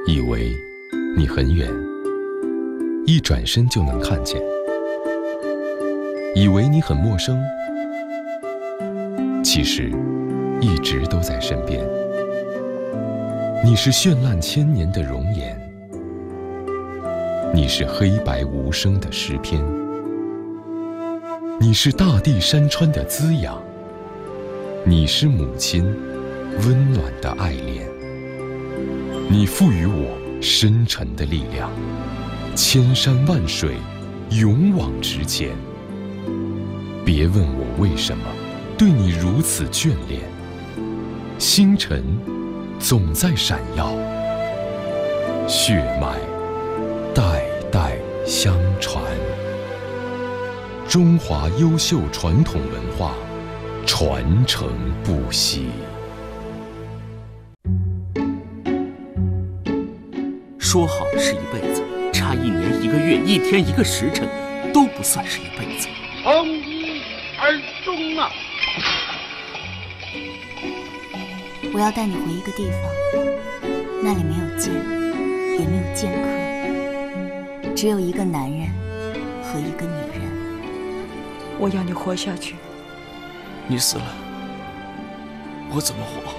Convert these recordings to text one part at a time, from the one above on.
以为你很远，一转身就能看见；以为你很陌生，其实一直都在身边。你是绚烂千年的容颜，你是黑白无声的诗篇，你是大地山川的滋养，你是母亲温暖的爱恋。你赋予我深沉的力量，千山万水勇往直前。别问我为什么对你如此眷恋，星辰总在闪耀，血脉代代相传。中华优秀传统文化传承不息。 说好的是一辈子，差1年1个月1天1个时辰都不算是一辈子。 从一而终啊！ 我要带你回一个地方，那里没有剑，也没有剑客，只有一个男人和一个女人。 我要你活下去。 你死了，我怎么活？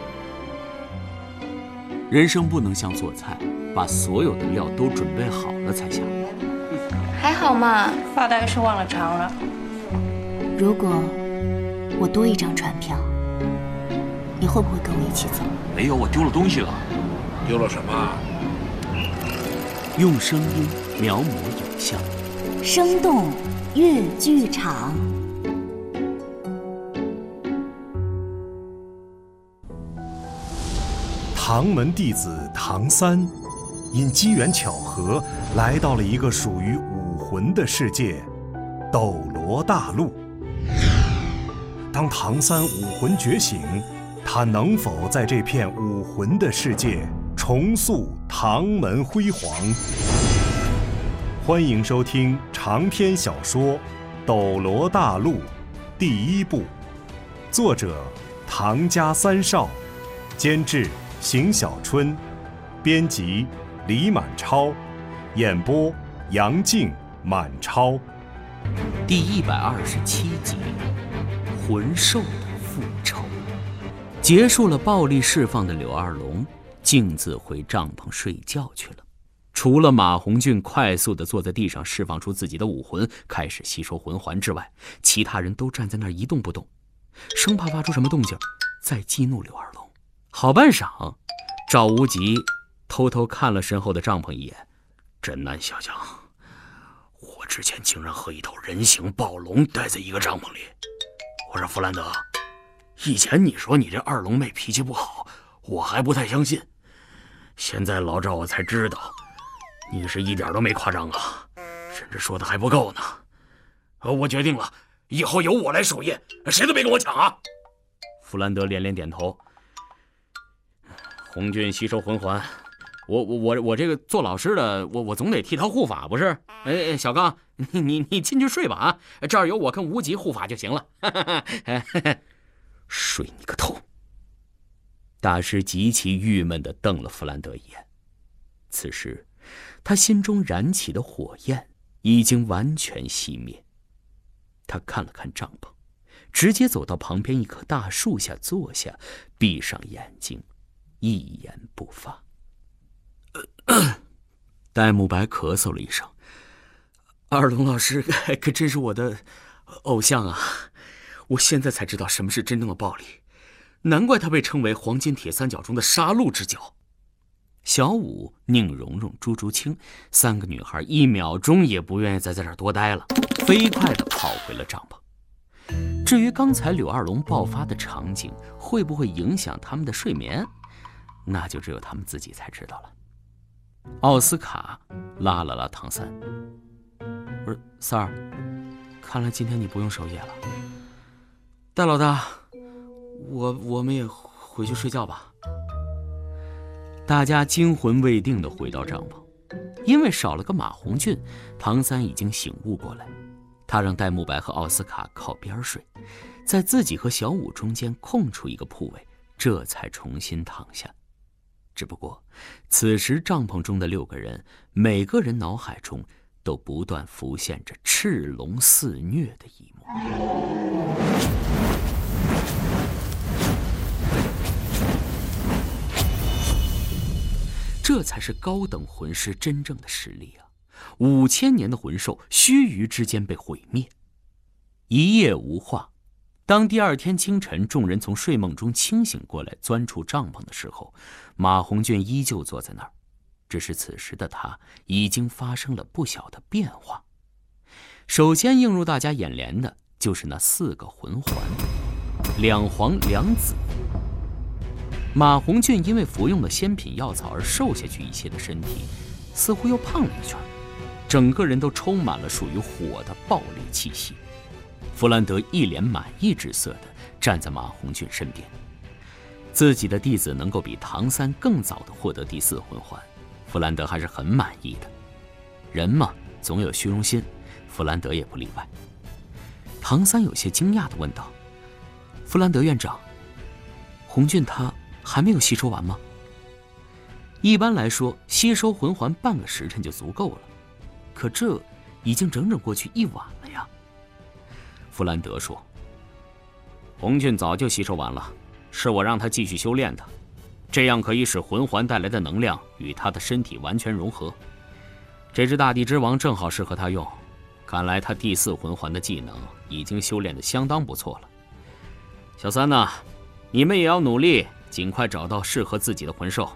人生不能像做菜，把所有的料都准备好了才下锅。 还好嘛， 发大概是忘了尝了。 如果我多一张船票，你会不会跟我一起走？ 没有，我丢了东西了。 丢了什么？ 用声音描摹影像， 生动粤剧场。 唐门弟子唐三，因机缘巧合来到了一个属于武魂的世界——斗罗大陆。当唐三武魂觉醒，他能否在这片武魂的世界重塑唐门辉煌？欢迎收听长篇小说《斗罗大陆》第1部，作者唐家三少，监制邢小春，编辑李满超，演播杨静、满超。 第127集，魂兽的复仇。结束了暴力释放的柳二龙径自回帐篷睡觉去了。除了马红俊快速地坐在地上释放出自己的武魂，开始吸收魂环之外，其他人都站在那儿一动不动，生怕发出什么动静再激怒柳二龙。好半晌，赵无极偷偷看了身后的帐篷一眼，真难想象，我之前竟然和一头人形暴龙待在一个帐篷里。我说弗兰德，以前你说你这二龙妹脾气不好，我还不太相信，现在老赵我才知道，你是一点都没夸张啊，甚至说的还不够呢。我决定了，以后由我来守夜，谁都别跟我抢啊！弗兰德连连点头。红俊吸收魂环，我这个做老师的，我总得替他护法不是？哎，小刚，你进去睡吧啊，这儿有我跟无极护法就行了。睡你个头！大师极其郁闷地瞪了弗兰德一眼。此时，他心中燃起的火焰已经完全熄灭。他看了看帐篷，直接走到旁边一棵大树下坐下，闭上眼睛，一言不发。戴沐白咳嗽了一声，二龙老师可真是我的偶像啊！我现在才知道什么是真正的暴力，难怪他被称为黄金铁三角中的杀戮之角。小舞、宁荣荣、朱竹清3个女孩1秒钟也不愿意再在这儿多待了，飞快地跑回了帐篷。至于刚才柳二龙爆发的场景会不会影响他们的睡眠，那就只有他们自己才知道了。奥斯卡拉了拉唐三，不是三儿，看来今天你不用守夜了。戴老大，我们也回去睡觉吧。大家惊魂未定地回到帐篷，因为少了个马红俊，唐三已经醒悟过来。他让戴沐白和奥斯卡靠边睡，在自己和小舞中间空出一个铺位，这才重新躺下。 只不过，此时帐篷中的6个人，每个人脑海中都不断浮现着赤龙肆虐的一幕。这才是高等魂师真正的实力啊！5000年的魂兽，须臾之间被毁灭。一夜无话。当第2天清晨，众人从睡梦中清醒过来，钻出帐篷的时候，马红俊依旧坐在那儿，只是此时的他已经发生了不小的变化。首先映入大家眼帘的就是那4个魂环，2黄2紫。马红俊因为服用了仙品药草而瘦下去一些的身体，似乎又胖了一圈，整个人都充满了属于火的暴力气息。弗兰德一脸满意之色地站在马红俊身边，自己的弟子能够比唐三更早地获得第4魂环，弗兰德还是很满意的。人嘛，总有虚荣心，弗兰德也不例外。唐三有些惊讶地问道：“弗兰德院长，红俊他还没有吸收完吗？”一般来说，吸收魂环半个时辰就足够了，可这已经整整过去1晚了呀。弗兰德说：“红俊早就吸收完了，是我让他继续修炼的，这样可以使魂环带来的能量与他的身体完全融合。这只大地之王正好适合他用，看来他第4魂环的技能已经修炼得相当不错了。小三呢，你们也要努力，尽快找到适合自己的魂兽。”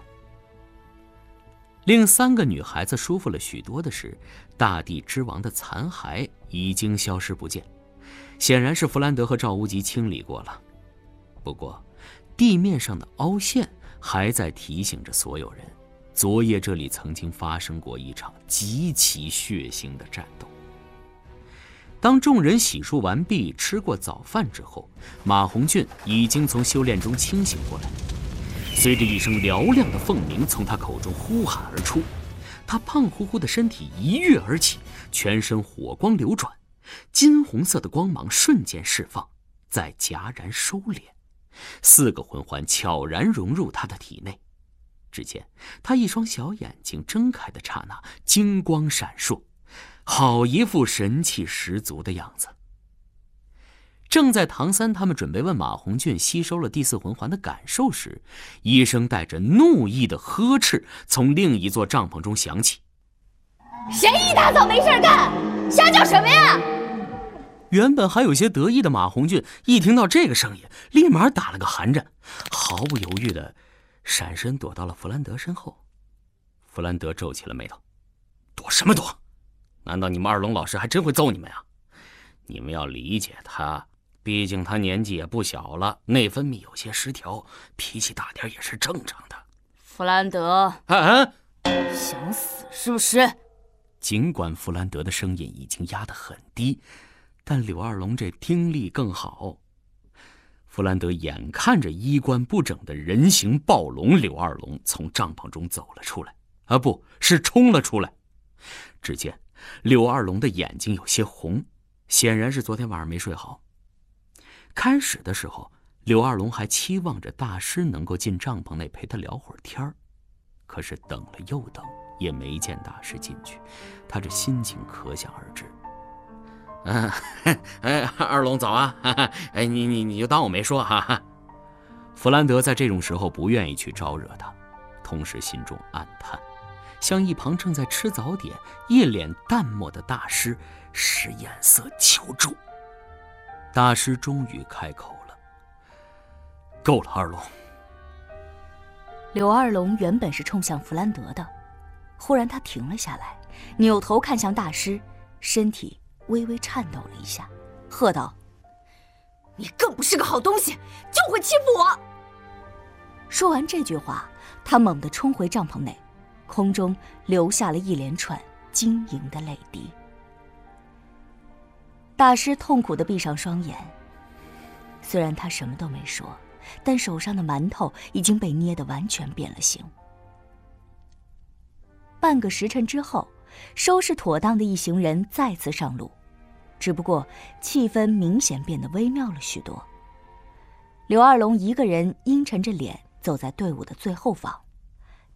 令3个女孩子舒服了许多的是，大地之王的残骸已经消失不见，显然是弗兰德和赵无极清理过了。不过，地面上的凹陷还在提醒着所有人，昨夜这里曾经发生过一场极其血腥的战斗。当众人洗漱完毕，吃过早饭之后，马红俊已经从修炼中清醒过来。随着一声嘹亮的凤鸣从他口中呼喊而出，他胖乎乎的身体一跃而起，全身火光流转，金红色的光芒瞬间释放，再戛然收敛，4个魂环悄然融入他的体内。只见他一双小眼睛睁开的刹那，金光闪烁，好一副神气十足的样子。正在唐三他们准备问马红俊吸收了第4魂环的感受时，一声带着怒意的呵斥从另一座帐篷中响起：“ 谁一大早没事干，瞎叫什么呀？” 原本还有些得意的马红俊一听到这个声音，立马打了个寒战，毫不犹豫的闪身躲到了弗兰德身后。弗兰德皱起了眉头：“躲什么躲？难道你们2龙老师还真会揍你们呀？你们要理解他，毕竟他年纪也不小了，内分泌有些失调，脾气大点也是正常的。” 弗兰德，想死是不是？ 尽管弗兰德的声音已经压得很低，但柳二龙这听力更好。弗兰德眼看着衣冠不整的人形暴龙柳二龙从帐篷中走了出来，不是冲了出来。只见柳二龙的眼睛有些红，显然是昨天晚上没睡好。开始的时候，柳二龙还期望着大师能够进帐篷内陪他聊会儿天儿，可是等了又等，也没见大师进去，他这心情可想而知。二龙早啊！你就当我没说哈。弗兰德在这种时候不愿意去招惹他，同时心中暗叹，向一旁正在吃早点、一脸淡漠的大师使眼色求助。大师终于开口了：“够了，二龙。” 柳二龙原本是冲向弗兰德的，忽然他停了下来，扭头看向大师，身体微微颤抖了一下，喝道：“ 你更不是个好东西，就会欺负我！” 说完这句话，他猛地冲回帐篷内，空中留下了一连串晶莹的泪滴。大师痛苦地闭上双眼，虽然他什么都没说，但手上的馒头已经被捏得完全变了形。半个时辰之后，收拾妥当的一行人再次上路，只不过气氛明显变得微妙了许多。柳二龙一个人阴沉着脸走在队伍的最后方，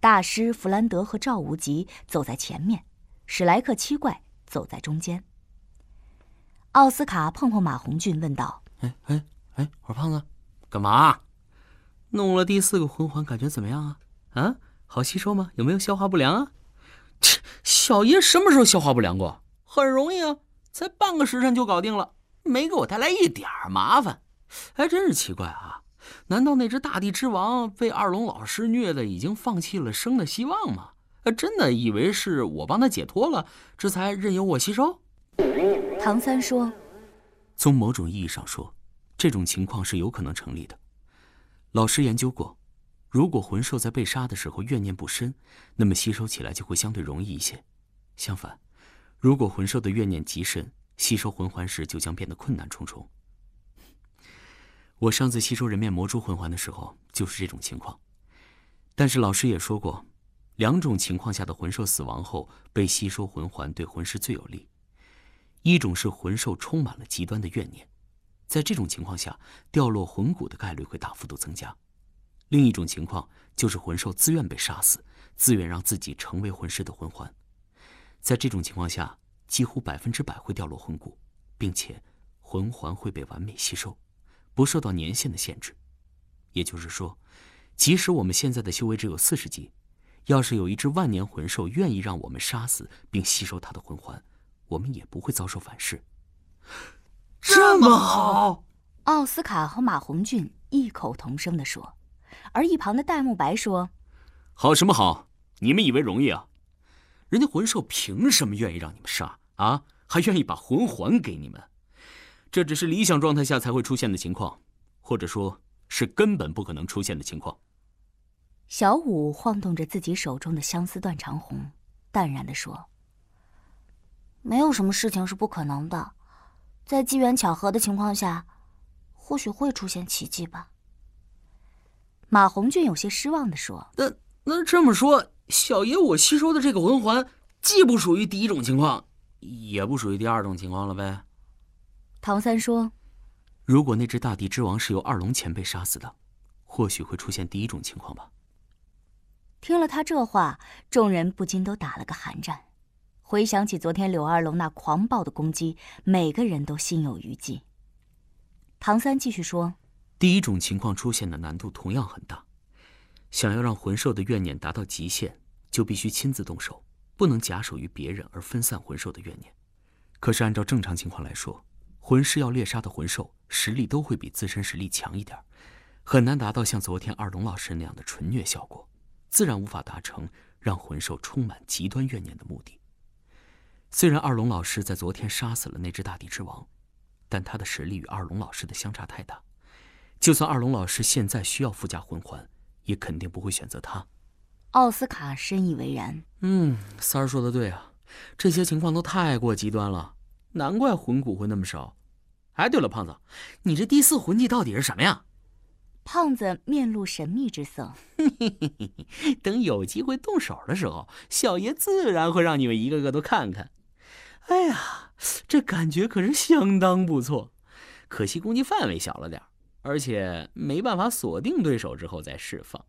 大师弗兰德和赵无极走在前面，史莱克七怪走在中间。奥斯卡碰碰马红俊，问道：“ 我说胖子，干嘛？弄了第4个魂环，感觉怎么样啊？啊，好吸收吗？有没有消化不良啊？”切，小爷什么时候消化不良过？很容易啊，才半个时辰就搞定了，没给我带来一点麻烦。哎，真是奇怪啊！难道那只大地之王被二龙老师虐的已经放弃了生的希望吗？真的以为是我帮他解脱了，这才任由我吸收？ 唐三说：“ 从某种意义上说，这种情况是有可能成立的。老师研究过，如果魂兽在被杀的时候怨念不深，那么吸收起来就会相对容易一些。相反，如果魂兽的怨念极深，吸收魂环时就将变得困难重重。我上次吸收人面魔蛛魂环的时候就是这种情况。但是老师也说过，2种情况下的魂兽死亡后被吸收魂环对魂师最有利。一种是魂兽充满了极端的怨念，在这种情况下掉落魂骨的概率会大幅度增加。另一种情况就是魂兽自愿被杀死，自愿让自己成为魂师的魂环。在这种情况下几乎100%会掉落魂骨，并且魂环会被完美吸收，不受到年限的限制。也就是说，即使我们现在的修为只有40级，要是有一只万年魂兽愿意让我们杀死并吸收它的魂环，我们也不会遭受反噬。这么好！ 奥斯卡和马红俊异口同声地说，而一旁的戴沐白说：“ 好什么好？你们以为容易啊？人家魂兽凭什么愿意让你们杀啊？还愿意把魂环给你们？这只是理想状态下才会出现的情况，或者说是根本不可能出现的情况。” 小五晃动着自己手中的相思断肠红，淡然地说：“没有什么事情是不可能的，在机缘巧合的情况下，或许会出现奇迹吧。”马红俊有些失望地说：“ 那这么说，小爷我吸收的这个魂环，既不属于第1种情况，也不属于第2种情况了呗？” 唐三说：“ 如果那只大地之王是由2龙前辈杀死的，或许会出现第1种情况吧。” 听了他这话，众人不禁都打了个寒战。回想起昨天柳二龙那狂暴的攻击，每个人都心有余悸。唐三继续说：“ 第1种情况出现的难度同样很大，想要让魂兽的怨念达到极限，就必须亲自动手，不能假手于别人而分散魂兽的怨念。可是按照正常情况来说，魂师要猎杀的魂兽实力都会比自身实力强一点，很难达到像昨天二龙老师那样的纯虐效果，自然无法达成让魂兽充满极端怨念的目的。虽然二龙老师在昨天杀死了那只大地之王，但他的实力与二龙老师的相差太大，就算二龙老师现在需要附加魂环，也肯定不会选择他。” 奥斯卡深以为然。 三儿说的对啊，这些情况都太过极端了，难怪魂骨会那么少。哎，对了，胖子，你这第4魂技到底是什么呀？ 胖子面露神秘之色。 等有机会动手的时候，小爷自然会让你们一个个都看看。哎呀，这感觉可是相当不错，可惜攻击范围小了点，而且没办法锁定对手之后再释放。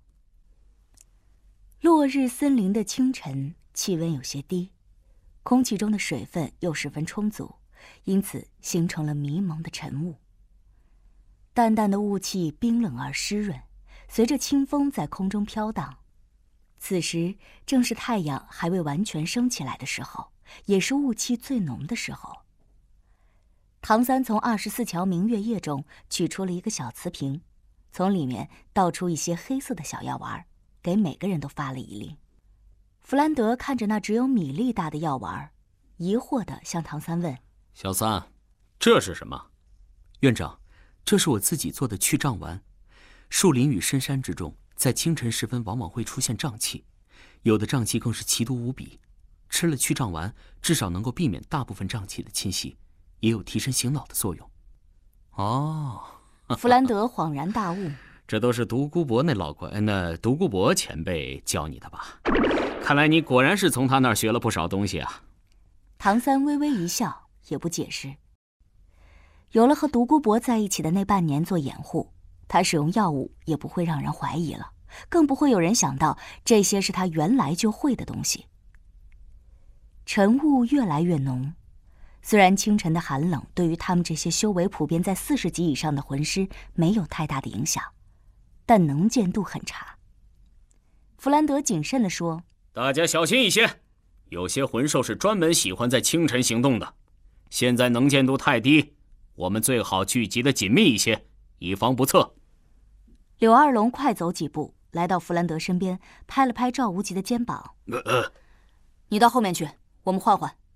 落日森林的清晨，气温有些低，空气中的水分又十分充足，因此形成了迷蒙的晨雾。淡淡的雾气冰冷而湿润，随着清风在空中飘荡。此时正是太阳还未完全升起来的时候，也是雾气最浓的时候。唐三从24桥明月夜中取出了一个小瓷瓶，从里面倒出一些黑色的小药丸，给每个人都发了一粒。弗兰德看着那只有米粒大的药丸，疑惑地向唐三问：“ 小三，这是什么？”院长，这是我自己做的去瘴丸。树林与深山之中，在清晨时分往往会出现瘴气，有的瘴气更是奇毒无比。吃了去瘴丸，至少能够避免大部分瘴气的侵袭，也有提神醒脑的作用。哦， 弗兰德恍然大悟， 这都是独孤博那独孤博前辈教你的吧？看来你果然是从他那儿学了不少东西啊。 唐三微微一笑，也不解释。有了和独孤博在一起的那半年做掩护，他使用药物也不会让人怀疑了， 更不会有人想到这些是他原来就会的东西。晨雾越来越浓，虽然清晨的寒冷对于他们这些修为普遍在40级以上的魂师没有太大的影响，但能见度很差。弗兰德谨慎地说：“ 大家小心一些，有些魂兽是专门喜欢在清晨行动的。现在能见度太低，我们最好聚集的紧密一些，以防不测。” 柳二龙快走几步，来到弗兰德身边，拍了拍赵无极的肩膀：“你到后面去，我们换换。”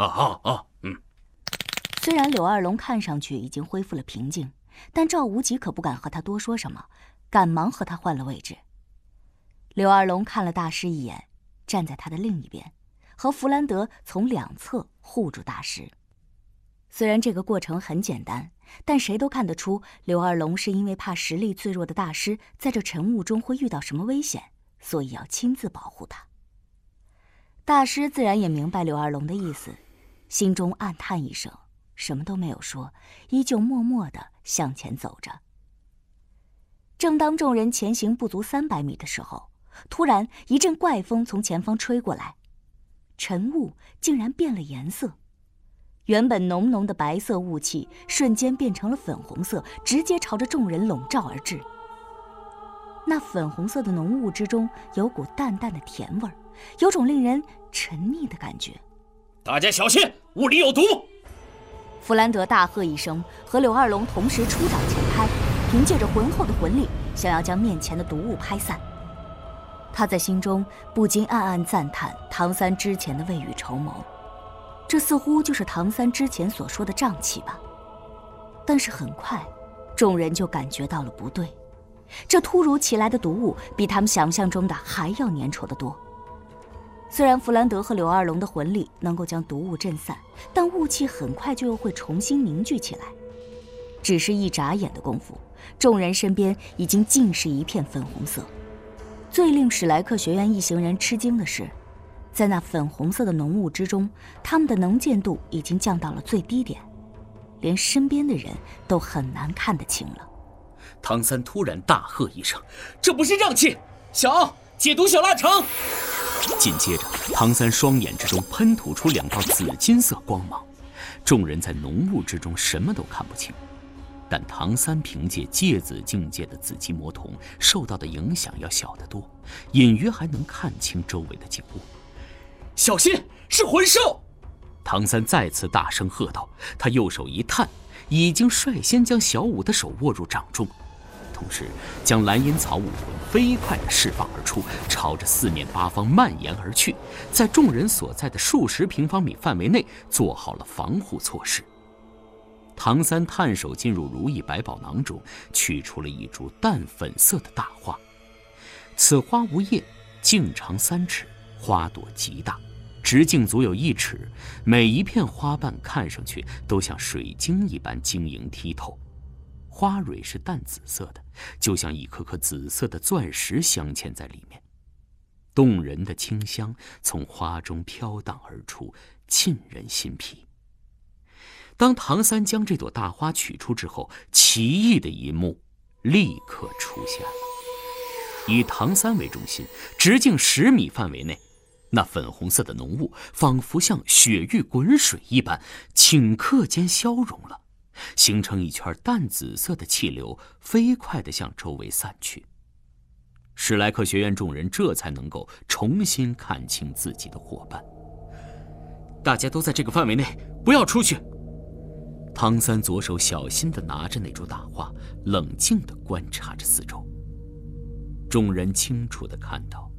虽然柳二龙看上去已经恢复了平静，但赵无极可不敢和他多说什么，赶忙和他换了位置。柳二龙看了大师一眼，站在他的另一边，和弗兰德从两侧护住大师。虽然这个过程很简单，但谁都看得出柳二龙是因为怕实力最弱的大师在这晨雾中会遇到什么危险，所以要亲自保护他。大师自然也明白柳二龙的意思，心中暗叹一声，什么都没有说，依旧默默地向前走着。正当众人前行不足300米的时候，突然一阵怪风从前方吹过来，晨雾竟然变了颜色，原本浓浓的白色雾气瞬间变成了粉红色，直接朝着众人笼罩而至。那粉红色的浓雾之中有股淡淡的甜味儿，有种令人沉溺的感觉。 大家小心，雾里有毒！ 弗兰德大喝一声，和柳二龙同时出掌前拍，凭借着浑厚的魂力，想要将面前的毒雾拍散。他在心中不禁暗暗赞叹唐三之前的未雨绸缪，这似乎就是唐三之前所说的瘴气吧。但是很快，众人就感觉到了不对，这突如其来的毒雾比他们想象中的还要粘稠得多。虽然弗兰德和柳二龙的魂力能够将毒雾震散，但雾气很快就又会重新凝聚起来。只是一眨眼的功夫，众人身边已经尽是一片粉红色。最令史莱克学院一行人吃惊的是，在那粉红色的浓雾之中，他们的能见度已经降到了最低点，连身边的人都很难看得清了。 唐三突然大喝一声：“这不是瘴气！小奥，解毒小腊肠！”紧接着，唐三双眼之中喷吐出2道紫金色光芒，众人在浓雾之中什么都看不清。但唐三凭借芥子境界的紫极魔瞳受到的影响要小得多，隐约还能看清周围的景物。小心，是魂兽！唐三再次大声喝道，他右手一探，已经率先将小舞的手握入掌中，同时将蓝银草武魂飞快地释放而出，朝着4面8方蔓延而去，在众人所在的数十平方米范围内做好了防护措施。唐三探手进入如意百宝囊中，取出了一株淡粉色的大花。此花无叶，径长3尺，花朵极大，直径足有1尺，每一片花瓣看上去都像水晶一般晶莹剔透。花蕊是淡紫色的，就像一颗颗紫色的钻石镶嵌在里面。动人的清香从花中飘荡而出，沁人心脾。当唐三将这朵大花取出之后，奇异的一幕立刻出现了。以唐三为中心，直径10米范围内，那粉红色的浓雾仿佛像雪域滚水一般，顷刻间消融了，形成一圈淡紫色的气流，飞快地向周围散去。史莱克学院众人这才能够重新看清自己的伙伴。大家都在这个范围内，不要出去。唐三左手小心地拿着那株大花，冷静地观察着四周。众人清楚地看到，